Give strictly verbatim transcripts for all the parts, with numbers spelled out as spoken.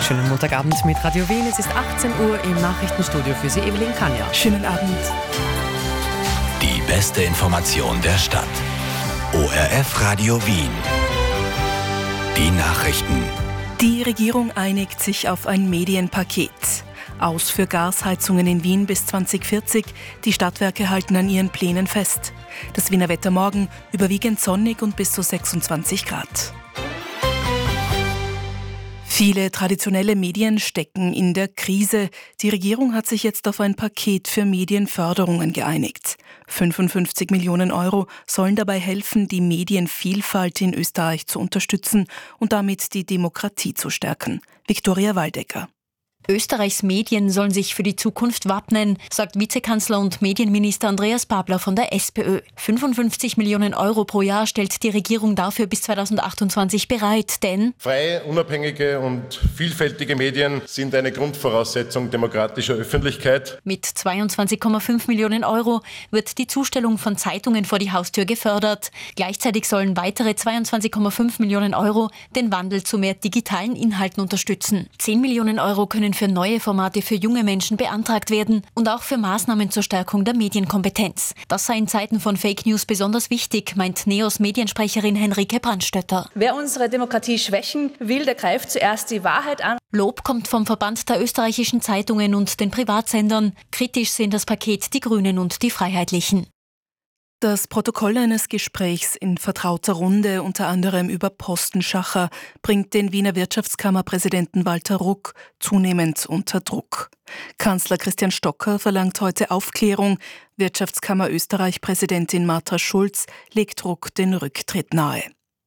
Schönen Montagabend mit Radio Wien. Es ist achtzehn Uhr im Nachrichtenstudio für Sie, Evelyn Kanja. Schönen Abend. Die beste Information der Stadt. O R F Radio Wien. Die Nachrichten. Die Regierung einigt sich auf ein Medienpaket. Aus für Gasheizungen in Wien bis zwanzig vierzig. Die Stadtwerke halten an ihren Plänen fest. Das Wiener Wetter morgen überwiegend sonnig und bis zu sechsundzwanzig Grad. Viele traditionelle Medien stecken in der Krise. Die Regierung hat sich jetzt auf ein Paket für Medienförderungen geeinigt. fünfundfünfzig Millionen Euro sollen dabei helfen, die Medienvielfalt in Österreich zu unterstützen und damit die Demokratie zu stärken. Viktoria Waldecker. Österreichs Medien sollen sich für die Zukunft wappnen, sagt Vizekanzler und Medienminister Andreas Babler von der SPÖ. fünfundfünfzig Millionen Euro pro Jahr stellt die Regierung dafür bis zweitausendachtundzwanzig bereit, denn freie, unabhängige und vielfältige Medien sind eine Grundvoraussetzung demokratischer Öffentlichkeit. Mit zweiundzwanzig Komma fünf Millionen Euro wird die Zustellung von Zeitungen vor die Haustür gefördert. Gleichzeitig sollen weitere zweiundzwanzig Komma fünf Millionen Euro den Wandel zu mehr digitalen Inhalten unterstützen. zehn Millionen Euro können für neue Formate für junge Menschen beantragt werden und auch für Maßnahmen zur Stärkung der Medienkompetenz. Das sei in Zeiten von Fake News besonders wichtig, meint NEOS Mediensprecherin Henrike Brandstötter. Wer unsere Demokratie schwächen will, der greift zuerst die Wahrheit an. Lob kommt vom Verband der österreichischen Zeitungen und den Privatsendern. Kritisch sehen das Paket die Grünen und die Freiheitlichen. Das Protokoll eines Gesprächs in vertrauter Runde, unter anderem über Postenschacher, bringt den Wiener Wirtschaftskammerpräsidenten Walter Ruck zunehmend unter Druck. Kanzler Christian Stocker verlangt heute Aufklärung. Wirtschaftskammer Österreich-Präsidentin Martha Schulz legt Ruck den Rücktritt nahe.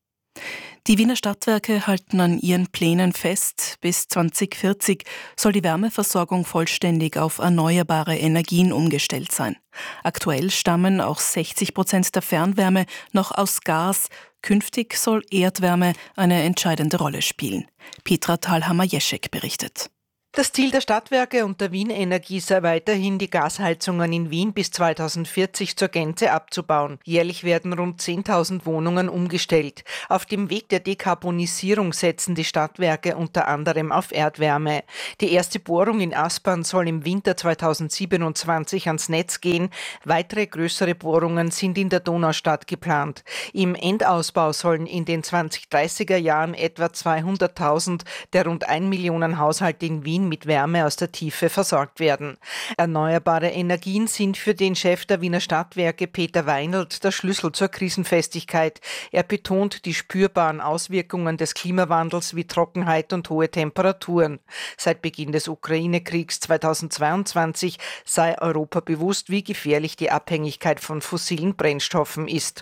Die Wiener Stadtwerke halten an ihren Plänen fest. Bis zwanzig vierzig soll die Wärmeversorgung vollständig auf erneuerbare Energien umgestellt sein. Aktuell stammen auch sechzig Prozent der Fernwärme noch aus Gas. Künftig soll Erdwärme eine entscheidende Rolle spielen. Petra Thalhammer-Jeschek berichtet. Das Ziel der Stadtwerke und der Wien Energie sei weiterhin, die Gasheizungen in Wien bis zweitausendvierzig zur Gänze abzubauen. Jährlich werden rund zehntausend Wohnungen umgestellt. Auf dem Weg der Dekarbonisierung setzen die Stadtwerke unter anderem auf Erdwärme. Die erste Bohrung in Aspern soll im Winter zweitausendsiebenundzwanzig ans Netz gehen. Weitere größere Bohrungen sind in der Donaustadt geplant. Im Endausbau sollen in den zwanzig-dreißiger Jahren etwa zweihunderttausend der rund eine Million Haushalte in Wien mit Wärme aus der Tiefe versorgt werden. Erneuerbare Energien sind für den Chef der Wiener Stadtwerke Peter Weinelt der Schlüssel zur Krisenfestigkeit. Er betont die spürbaren Auswirkungen des Klimawandels wie Trockenheit und hohe Temperaturen. Seit Beginn des Ukraine-Kriegs zweitausendzweiundzwanzig sei Europa bewusst, wie gefährlich die Abhängigkeit von fossilen Brennstoffen ist.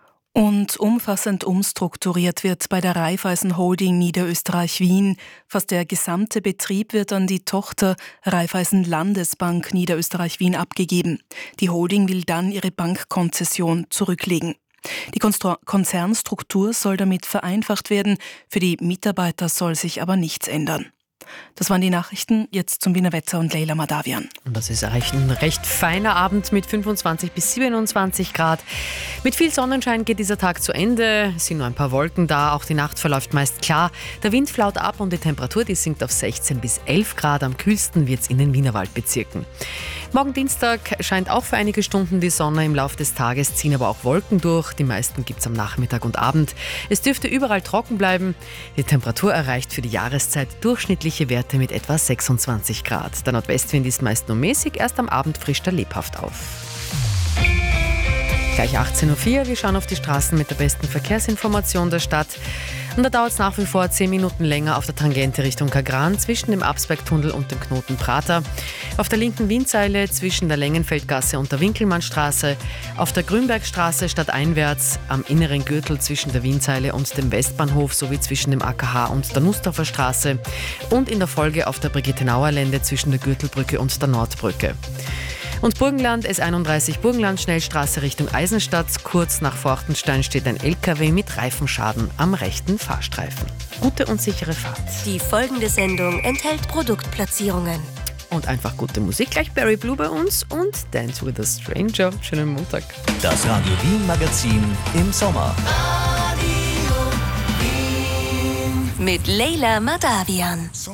Und umfassend umstrukturiert wird bei der Raiffeisen Holding Niederösterreich-Wien. Fast der gesamte Betrieb wird an die Tochter Raiffeisen Landesbank Niederösterreich-Wien abgegeben. Die Holding will dann ihre Bankkonzession zurücklegen. Die Konzernstruktur soll damit vereinfacht werden, für die Mitarbeiter soll sich aber nichts ändern. Das waren die Nachrichten, jetzt zum Wiener Wetter und Leila Madavian. Und das ist eigentlich ein recht feiner Abend mit fünfundzwanzig bis siebenundzwanzig Grad. Mit viel Sonnenschein geht dieser Tag zu Ende. Es sind nur ein paar Wolken da, auch die Nacht verläuft meist klar. Der Wind flaut ab und die Temperatur, die sinkt auf sechzehn bis elf Grad. Am kühlsten wird es in den Wienerwaldbezirken. Morgen Dienstag scheint auch für einige Stunden die Sonne. Im Laufe des Tages ziehen aber auch Wolken durch. Die meisten gibt es am Nachmittag und Abend. Es dürfte überall trocken bleiben. Die Temperatur erreicht für die Jahreszeit durchschnittliche Werte mit etwa sechsundzwanzig Grad. Der Nordwestwind ist meist nur mäßig, erst am Abend frischt er lebhaft auf. Gleich achtzehn Uhr vier, wir schauen auf die Straßen mit der besten Verkehrsinformation der Stadt. Und da dauert es nach wie vor zehn Minuten länger auf der Tangente Richtung Kagran zwischen dem Absbergtunnel und dem Knoten Prater. Auf der linken Wienzeile zwischen der Längenfeldgasse und der Winkelmannstraße. Auf der Grünbergstraße stadteinwärts am inneren Gürtel zwischen der Wienzeile und dem Westbahnhof sowie zwischen dem A K H und der Nussdorfer Straße. Und in der Folge auf der Brigitte-Nauer-Lände zwischen der Gürtelbrücke und der Nordbrücke. Und Burgenland, S einunddreißig Burgenland, Schnellstraße Richtung Eisenstadt. Kurz nach Forchtenstein steht ein L K W mit Reifenschaden am rechten Fahrstreifen. Gute und sichere Fahrt. Die folgende Sendung enthält Produktplatzierungen. Und einfach gute Musik, gleich Barry Blue bei uns und Dance with a Stranger. Schönen Montag. Das Radio Wien Magazin im Sommer. Mit Leila Madavian.